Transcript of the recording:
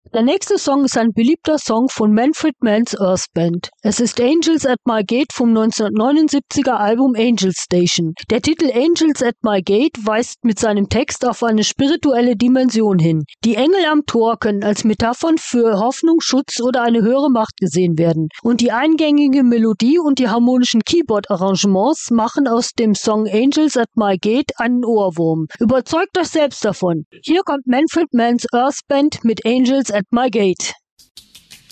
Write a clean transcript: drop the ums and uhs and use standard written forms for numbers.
Der nächste Song ist ein beliebter Song von Manfred Mann's Earth Band. Es ist Angels at My Gate vom 1979er Album Angel Station. Der Titel Angels at My Gate weist mit seinem Text auf eine spirituelle Dimension hin. Die Engel am Tor können als Metaphern für Hoffnung, Schutz oder eine höhere Macht gesehen werden. Und die eingängige Melodie und die harmonischen Keyboard-Arrangements machen aus dem Song Angels at My Gate einen Ohrwurm. Überzeugt euch selbst davon. Hier kommt Manfred Mann's Earth Band mit Angels at My Gate.